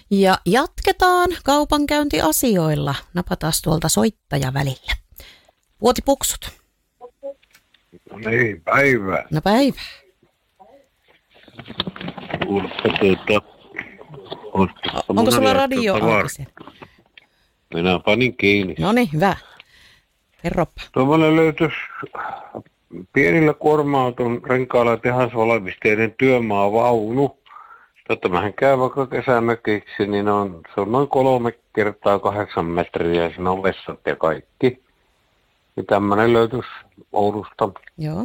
Ja jatketaan kaupankäyntiasioilla. Napataan tuolta soittaja välillä. Vuotipuksut. No niin, päivää. No päivää. Onko sulla radio auki siellä? Minä panin kiinni. No niin, hyvä. Kerropa. Tuommoinen löytyisi pienillä kuorma-auton renkailla tehasvalmisteiden työmaavaunu. Tämähän käy vaikka kesämökiksi, niin se on noin 3x8 metriä ja siinä on vessat ja kaikki. Ja tämmöinen löytyisi Oulusta. Joo.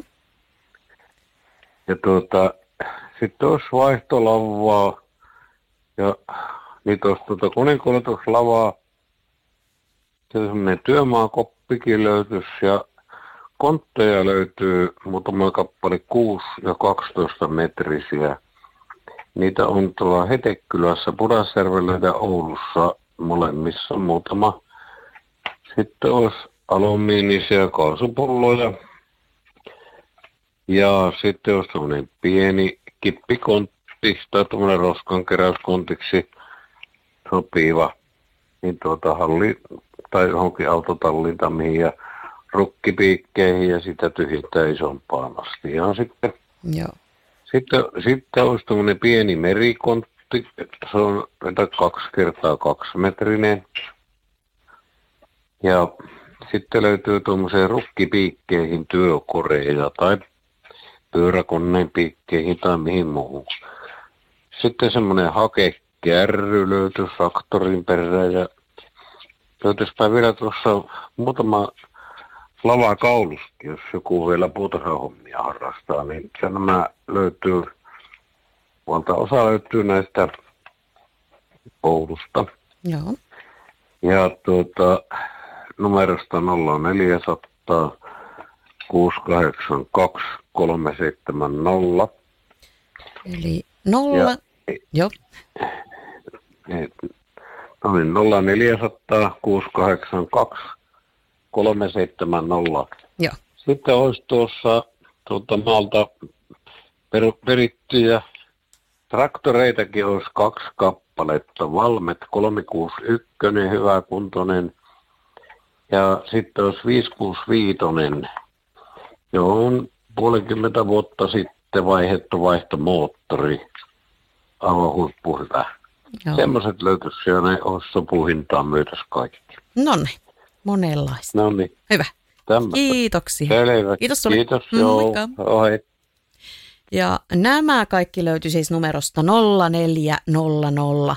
Ja sitten olisi vaihtolavaa ja niitä olisi koneenkuljetuslavaa. Sitten semmoinen työmaakoppikin löytyisi ja kontteja löytyy muutama kappale 6 ja 12 metrisiä. Niitä on tuolla Hetekylässä, Pudasjärvellä ja Oulussa molemmissa muutama. Sitten olisi alumiinisia kaasupulloja. Ja sitten olisi tämmöinen pieni kippikontti tai tämmöinen roskankeräyskontiksi sopiva. Niin halli tai johonkin autotallintammiin ja rukkipiikkeihin ja sitä tyhjentää isompaan astiaan sitten. Joo. Sitten olisi tämmöinen pieni merikontti, se on 2x2 metrinen. Ja sitten löytyy tuommoiseen rukkipiikkeihin työkoreja tai pyöräkoneen piikkeihin tai mihin muuhun. Sitten semmoinen hakekärry löytyy traktorin perään ja löytyisipä vielä tuossa muutama lavakauluskin, jos joku vielä puutarhahommia harrastaa, niin se nämä löytyy, valtaosa löytyy näistä Oulusta. Joo. Ja numerosta 0400 682 370. Eli 0... Joo. No niin, 0400 682 370. Joo. Sitten olisi tuossa maalta perittyjä traktoreitakin olisi 2 kappaletta. Valmet 361, hyväkuntoinen. Ja sitten olisi 565, johon 50 vuotta sitten vaihdettu vaihtomoottori. Aivan huippuhyvä. Semmoiset löytyisi siellä, ne olisi sopuhintaan myötäisi kaikki. Noniin, monenlaista. Noniin. Hyvä. Tämmöistä. Kiitoksia. Selvä. Kiitos sulle. Kiitos, joo. Moikka. Oi. Ja nämä kaikki löytyy siis numerosta 0400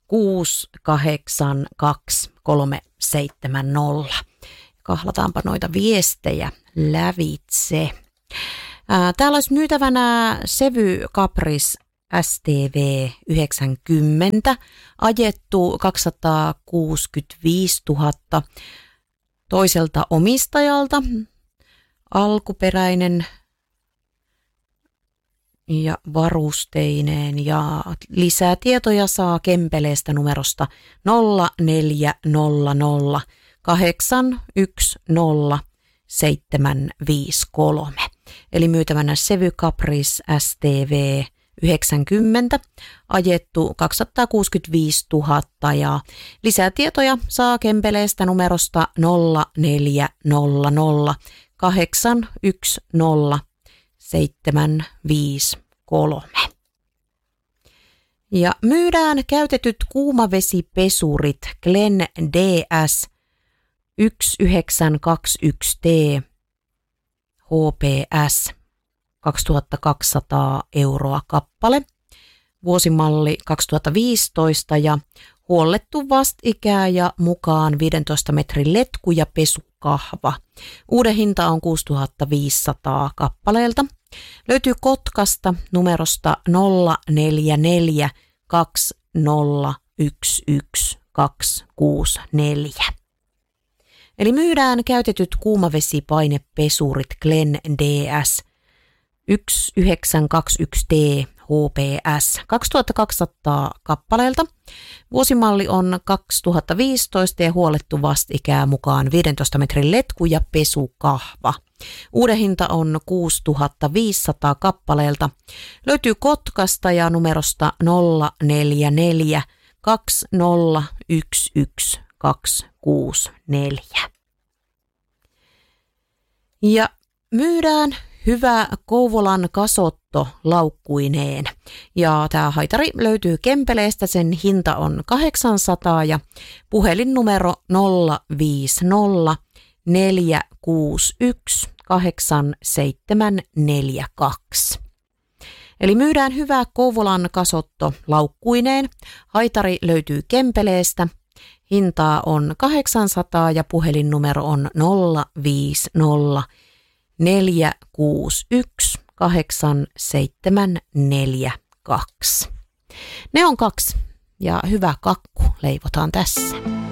682 370. Kahlataanpa noita viestejä lävitse. Täällä olisi myytävänä Chevy Caprice STV 90, ajettu 265 000 toiselta omistajalta, alkuperäinen ja varusteineen, ja lisää tietoja saa Kempeleestä numerosta 0400 810 753. Eli myytävänä Chevy Caprice STV 90, ajettu 265 000, ja lisää tietoja saa Kempeleestä numerosta 0400 810 753. Ja myydään käytetyt kuumavesipesurit Glen DS 1921T HPS 2200 € kappale, vuosimalli 2015 ja huollettu vastikää ja mukaan 15 metrin letku ja pesukahva. Uuden hinta on 6500 kappaleelta. Löytyy Kotkasta numerosta 044 2011 264. Eli myydään käytetyt kuumavesipainepesurit Glen DS 1921T HPS 2200 kappaleelta. Vuosimalli on 2015 ja huollettu vastikää mukaan 15 metrin letku ja pesukahva. Uuden hinta on 6500 kappaleelta. Löytyy Kotkasta ja numerosta 044 2011 264. Ja myydään hyvä Kouvolan kasotto laukkuineen. Ja tämä haitari löytyy Kempeleestä, sen hinta on 800 ja puhelinnumero 050 461 8742. Eli myydään hyvä Kouvolan kasotto laukkuineen. Haitari löytyy Kempeleestä. Hintaa on 800 ja puhelinnumero on 050 461 8742. Ne on 2 ja hyvä kakku leivotaan tässä.